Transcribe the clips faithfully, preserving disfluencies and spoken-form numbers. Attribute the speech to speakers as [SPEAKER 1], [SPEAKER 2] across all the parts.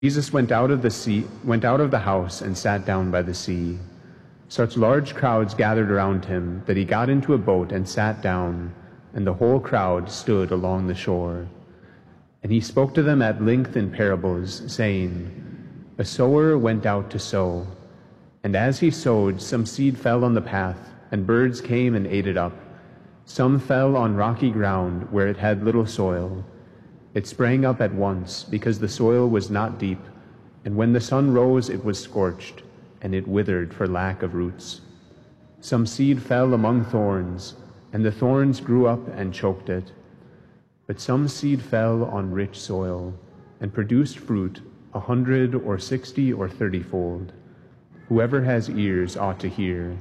[SPEAKER 1] Jesus went out of the sea, went out of the house and sat down by the sea. Such large crowds gathered around him that he got into a boat and sat down, and the whole crowd stood along the shore. And he spoke to them at length in parables, saying, A sower went out to sow, and as he sowed, some seed fell on the path, and birds came and ate it up. Some fell on rocky ground where it had little soil. It sprang up at once, because the soil was not deep, and when the sun rose it was scorched, and it withered for lack of roots. Some seed fell among thorns, and the thorns grew up and choked it. But some seed fell on rich soil, and produced fruit a hundred or sixty or thirty-fold. Whoever has ears ought to hear.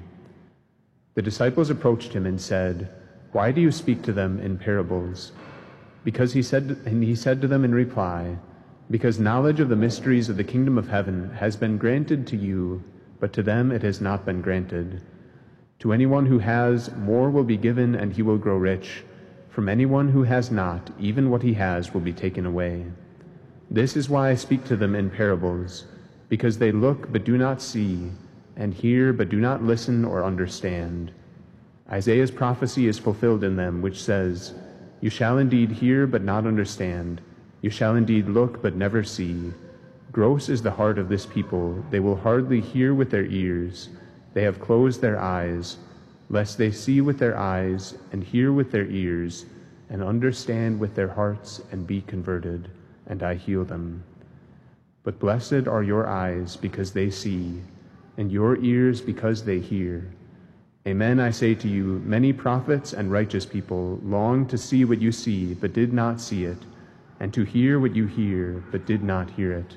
[SPEAKER 1] The disciples approached him and said, Why do you speak to them in parables? Because he said, and he said to them in reply, Because knowledge of the mysteries of the kingdom of heaven has been granted to you, but to them it has not been granted. To anyone who has, more will be given, and he will grow rich. From anyone who has not, even what he has will be taken away. This is why I speak to them in parables, because they look but do not see, and hear but do not listen or understand. Isaiah's prophecy is fulfilled in them, which says, You shall indeed hear but not understand. You shall indeed look but never see. Gross is the heart of this people. They will hardly hear with their ears. They have closed their eyes, lest they see with their eyes, and hear with their ears, and understand with their hearts, and be converted, and I heal them. But blessed are your eyes, because they see, and your ears, because they hear. Amen, I say to you, many prophets and righteous people longed to see what you see, but did not see it, and to hear what you hear, but did not hear it.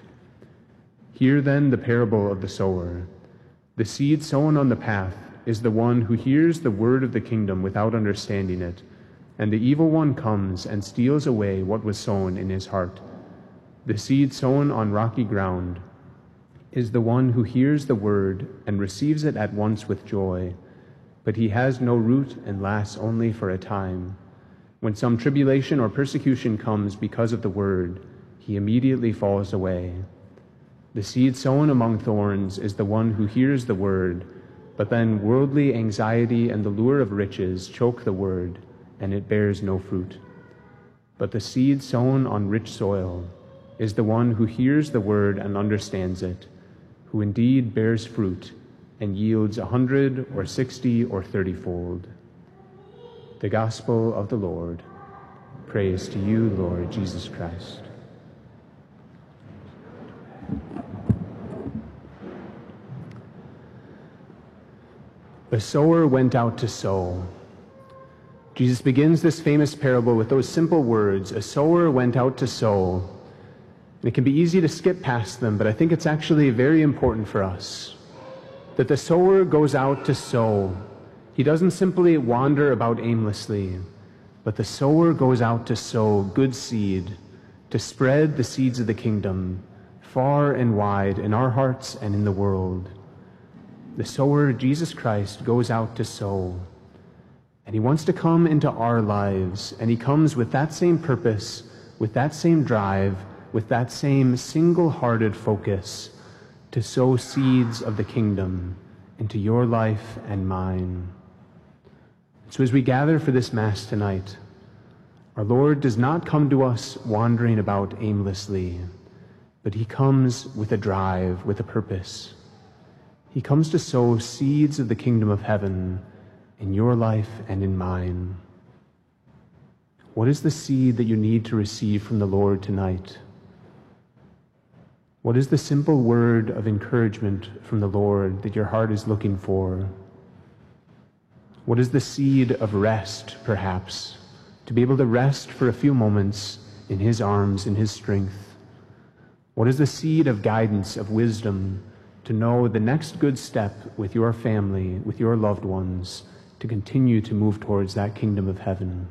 [SPEAKER 1] Hear then the parable of the sower. The seed sown on the path is the one who hears the word of the kingdom without understanding it, and the evil one comes and steals away what was sown in his heart. The seed sown on rocky ground is the one who hears the word and receives it at once with joy, but he has no root and lasts only for a time. When some tribulation or persecution comes because of the word, he immediately falls away. The seed sown among thorns is the one who hears the word, but then worldly anxiety and the lure of riches choke the word, and it bears no fruit. But the seed sown on rich soil is the one who hears the word and understands it, who indeed bears fruit and yields a hundred or sixty or thirty-fold. The Gospel of the Lord. Praise to you, Lord Jesus Christ. A sower went out to sow. Jesus begins this famous parable with those simple words, a sower went out to sow. And it can be easy to skip past them, but I think it's actually very important for us that the sower goes out to sow. He doesn't simply wander about aimlessly, but the sower goes out to sow good seed, to spread the seeds of the kingdom far and wide in our hearts and in the world. The sower, Jesus Christ, goes out to sow, and he wants to come into our lives, and he comes with that same purpose, with that same drive, with that same single-hearted focus to sow seeds of the kingdom into your life and mine. So as we gather for this Mass tonight, our Lord does not come to us wandering about aimlessly, but he comes with a drive, with a purpose. He comes to sow seeds of the kingdom of heaven in your life and in mine. What is the seed that you need to receive from the Lord tonight? What is the simple word of encouragement from the Lord that your heart is looking for? What is the seed of rest, perhaps, to be able to rest for a few moments in his arms, in his strength? What is the seed of guidance, of wisdom, to know the next good step with your family, with your loved ones, to continue to move towards that kingdom of heaven?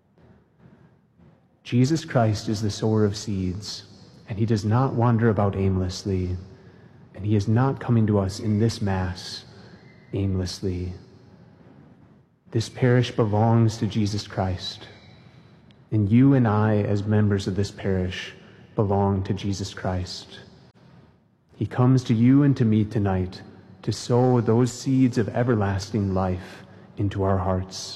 [SPEAKER 1] Jesus Christ is the sower of seeds, and he does not wander about aimlessly, and he is not coming to us in this Mass aimlessly. This parish belongs to Jesus Christ, and you and I, as members of this parish, belong to Jesus Christ. He comes to you and to me tonight to sow those seeds of everlasting life into our hearts.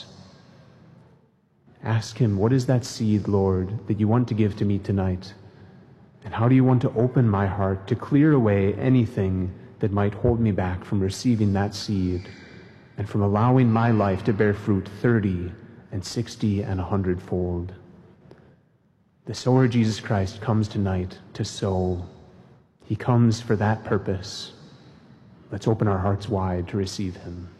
[SPEAKER 1] Ask him, what is that seed, Lord, that you want to give to me tonight? And how do you want to open my heart to clear away anything that might hold me back from receiving that seed and from allowing my life to bear fruit thirty and sixty and a hundredfold? The sower Jesus Christ comes tonight to sow. He comes for that purpose. Let's open our hearts wide to receive him.